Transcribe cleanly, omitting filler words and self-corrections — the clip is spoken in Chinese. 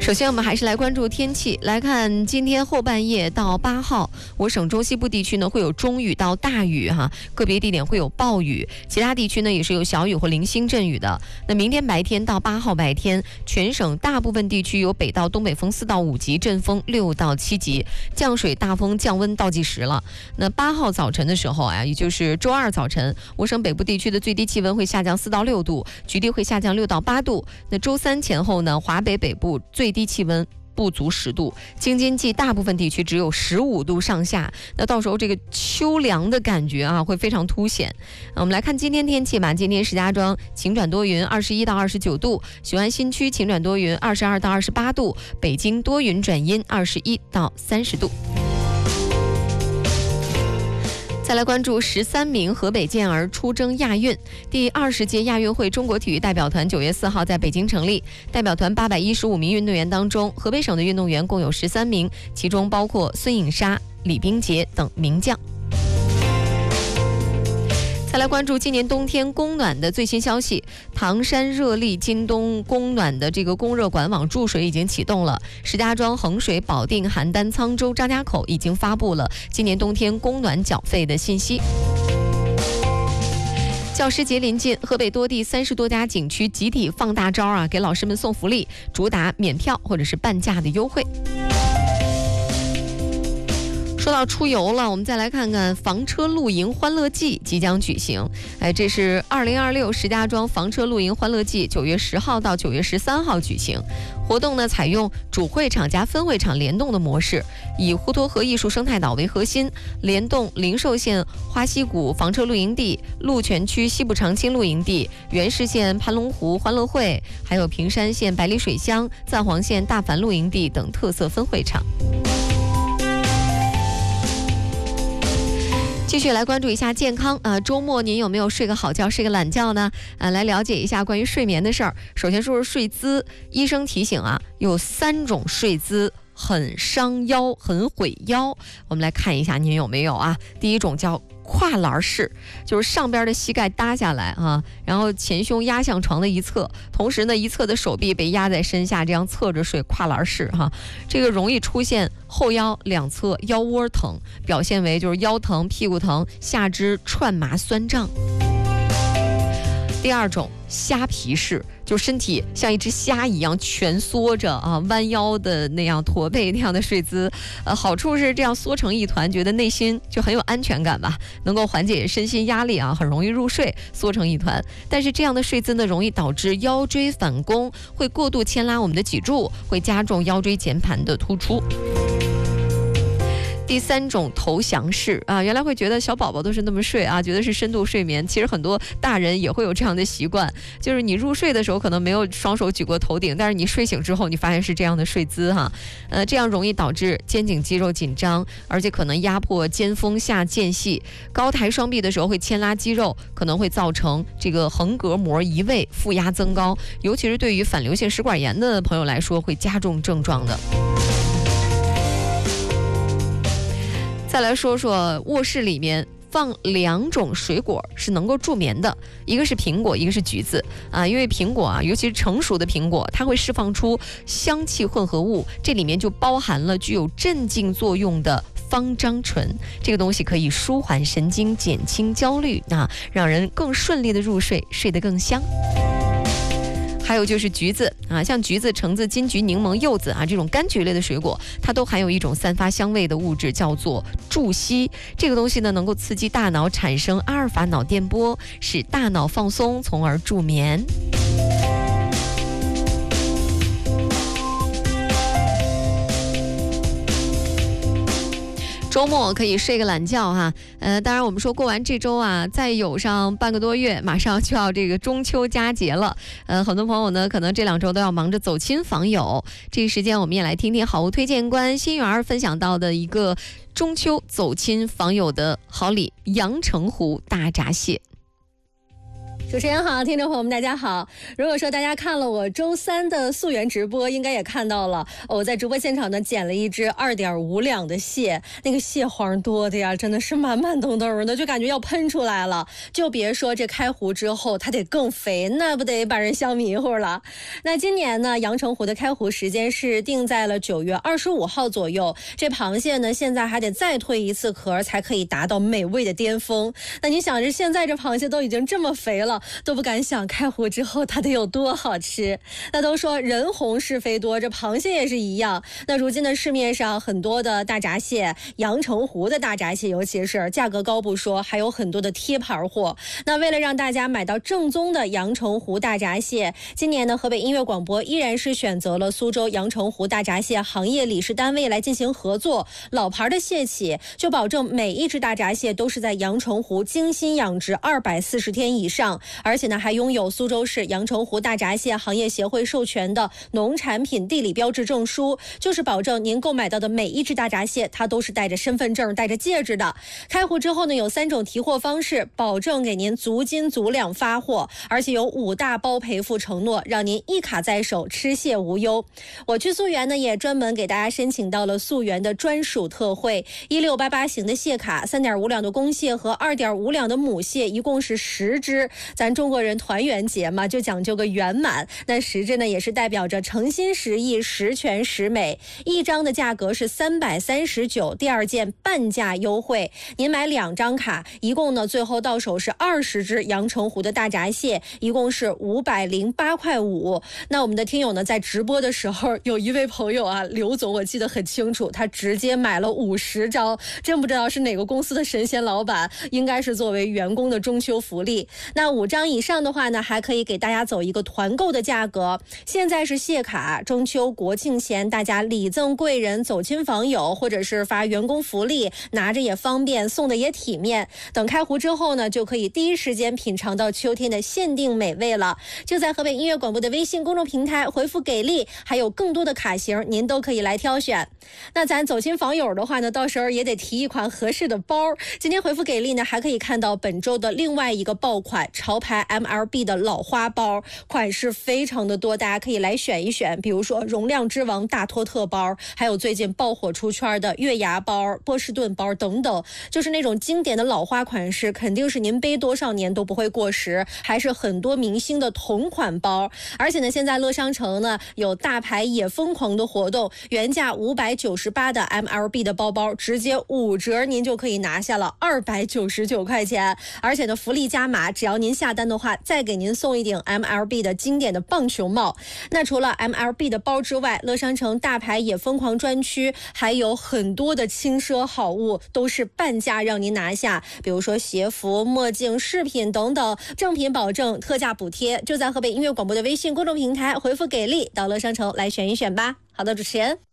首先我们还是来关注天气，来看今天后半夜到8号，我省中西部地区呢会有中雨到大雨个别地点会有暴雨，其他地区呢也是有小雨或零星阵雨的。那明天白天到8号白天，全省大部分地区有北到东北风4到5级，阵风6到7级，降水、大风、降温倒计时了。那8号早晨的时候也就是周二早晨，我省北部地区的最低气温会下降4到6度，局地会下降6到8度。那周三前后呢，华北北部最低气温不足10度，京津冀大部分地区只有15度上下。那到时候这个秋凉的感觉会非常凸显。我们来看今天天气吧。今天石家庄晴转多云，21到29度；雄安新区晴转多云，22到28度；北京多云转阴，21到30度。再来关注13名河北健儿出征亚运。第20届亚运会中国体育代表团9月4号在北京成立。代表团815名运动员当中，河北省的运动员共有13名，其中包括孙颖莎、李冰洁等名将。再来关注今年冬天供暖的最新消息，唐山、热力、今冬供暖的这个供热管网注水已经启动了。石家庄、衡水、保定、邯郸、沧州、张家口已经发布了今年冬天供暖缴费的信息。教师节临近，河北多地30多家景区集体放大招给老师们送福利，主打免票或者是半价的优惠。说到出游了，我们再来看看房车露营欢乐季即将举行。这是2026石家庄房车露营欢乐季，9月10号到9月13号举行。活动呢采用主会场加分会场联动的模式，以滹沱河艺术生态岛为核心，联动灵寿县花溪谷房车露营地、鹿泉区西部长青露营地、原市县盘龙湖欢乐会，还有平山县百里水乡、赞皇县大凡露营地等特色分会场。继续来关注一下健康周末您有没有睡个好觉、睡个懒觉呢？来了解一下关于睡眠的事儿。首先说说睡姿，医生提醒有3种睡姿很伤腰、很毁腰。我们来看一下您有没有第一种叫跨栏式，就是上边的膝盖搭下来然后前胸压向床的一侧，同时呢一侧的手臂被压在身下，这样侧着睡，跨栏式这个容易出现后腰两侧腰窝疼，表现为就是腰疼、屁股疼、下肢串麻酸胀。第二种虾皮式，就身体像一只虾一样蜷缩着弯腰的那样驼背那样的睡姿。好处是这样缩成一团，觉得内心就很有安全感吧，能够缓解身心压力很容易入睡，缩成一团。但是这样的睡姿呢，容易导致腰椎反弓，会过度牵拉我们的脊柱，会加重腰椎间盘的突出。第3种投降式原来会觉得小宝宝都是那么睡觉得是深度睡眠，其实很多大人也会有这样的习惯，就是你入睡的时候可能没有双手举过头顶，但是你睡醒之后你发现是这样的睡姿这样容易导致肩颈肌肉紧张，而且可能压迫肩峰下间隙，高抬双臂的时候会牵拉肌肉，可能会造成这个横膈膜移位，负压增高，尤其是对于反流性食管炎的朋友来说会加重症状的。再来说说卧室里面放2种水果是能够助眠的，一个是苹果，一个是橘子因为苹果尤其是成熟的苹果，它会释放出香气混合物，这里面就包含了具有镇静作用的芳樟醇，这个东西可以舒缓神经，减轻焦虑让人更顺利的入睡，睡得更香。还有就是橘子像橘子、橙子、金桔、柠檬、柚子这种柑橘类的水果，它都含有一种散发香味的物质，叫做助烯。这个东西呢，能够刺激大脑产生阿尔法脑电波，使大脑放松，从而助眠。周末可以睡个懒觉当然我们说过完这周再有上半个多月，马上就要这个中秋佳节了。很多朋友呢可能这2周都要忙着走亲访友，这个时间我们也来听听好物推荐官心源分享到的一个中秋走亲访友的好礼——阳澄湖大闸蟹。 主持人好，听众朋友们大家好。如果说大家看了我周三的溯源直播，应该也看到了，我在直播现场呢捡了一只2.5两的蟹，那个蟹黄多的呀，真的是满满登登的，就感觉要喷出来了。就别说这开湖之后它得更肥，那不得把人笑迷糊了。那今年呢，阳澄湖的开湖时间是定在了9月25号左右。这螃蟹呢，现在还得再蜕一次壳才可以达到美味的巅峰。那你想着现在这螃蟹都已经这么肥了，都不敢想开湖之后它得有多好吃。那都说人红是非多，这螃蟹也是一样。那如今的市面上很多的大闸蟹，阳澄湖的大闸蟹尤其是价格高不说，还有很多的贴牌货。那为了让大家买到正宗的阳澄湖大闸蟹，今年呢，河北音乐广播依然是选择了苏州阳澄湖大闸蟹行业理事单位来进行合作。老牌的蟹企就保证每一只大闸蟹都是在阳澄湖精心养殖240天以上，而且呢还拥有苏州市阳澄湖大闸蟹行业协会授权的农产品地理标志证书，就是保证您购买到的每一只大闸蟹它都是带着身份证带着戒指的。开湖之后呢，有3种提货方式，保证给您足斤足两发货，而且有5大包赔付承诺，让您一卡在手，吃蟹无忧。我去溯源呢也专门给大家申请到了溯源的专属特惠，1688型的蟹卡，3.5两的公蟹和2.5两的母蟹，一共是10只。咱中国人团圆节嘛，就讲究个圆满。那10只呢，也是代表着诚心实意、十全十美。一张的价格是339，第2件半价优惠。您买2张卡，一共呢最后到手是20只阳澄湖的大闸蟹，一共是508块5。那我们的听友呢，在直播的时候，有一位朋友啊，刘总，我记得很清楚，他直接买了50张，真不知道是哪个公司的神仙老板，应该是作为员工的中秋福利。那5张以上的话呢，还可以给大家走一个团购的价格。现在是蟹卡，中秋国庆前大家礼赠贵人、走亲访友，或者是发员工福利，拿着也方便，送的也体面。等开湖之后呢，就可以第一时间品尝到秋天的限定美味了。就在河北音乐广播的微信公众平台回复给力，还有更多的卡型您都可以来挑选。那咱走亲访友的话呢，到时候也得提一款合适的包。今天回复给力呢，还可以看到本周的另外一个爆款潮牌 MLB 的老花包，款式非常的多，大家可以来选一选。比如说容量之王大托特包，还有最近爆火出圈的月牙包、波士顿包等等，就是那种经典的老花款式，肯定是您背多少年都不会过时，还是很多明星的同款包。而且呢，现在乐商城呢有大牌也疯狂的活动，原价598的 MLB 的包包直接5折，您就可以拿下了299块钱。而且呢，福利加码，只要您下单的话，再给您送一顶 MLB 的经典的棒球帽。那除了 MLB 的包之外，乐商城大牌也疯狂专区还有很多的轻奢好物，都是半价让您拿下。比如说鞋服、墨镜、饰品等等，正品保证，特价补贴。就在河北音乐广播的微信公众平台回复给力，到乐商城来选一选吧。好的，主持人。